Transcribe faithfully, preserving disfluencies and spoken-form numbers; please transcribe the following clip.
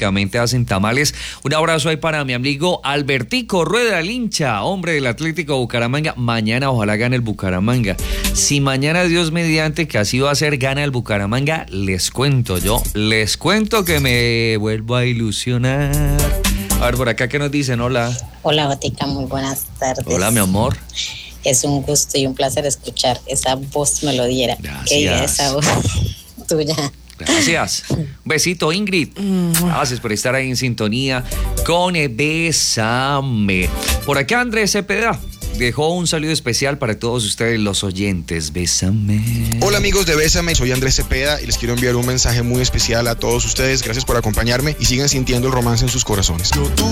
únicamente hacen tamales. Un abrazo ahí para mi amigo Albertico Rueda Lincha, hombre del Atlético Bucaramanga. Mañana ojalá gane el Bucaramanga. Si mañana, Dios mediante, que así va a ser, gana el Bucaramanga, les cuento yo, les cuento que me vuelvo a ilusionar. A ver, por acá, ¿qué nos dicen? Hola. Hola, Botica, muy buenas tardes. Hola, mi amor. Es un gusto y un placer escuchar esa voz melodiera. Gracias. Que diga esa voz tuya. Gracias. Un besito, Ingrid. Gracias por estar ahí en sintonía con Bésame. Por acá, Andrés Cepeda dejó un saludo especial para todos ustedes, los oyentes. Bésame. Hola, amigos de Bésame, soy Andrés Cepeda y les quiero enviar un mensaje muy especial a todos ustedes. Gracias por acompañarme y sigan sintiendo el romance en sus corazones.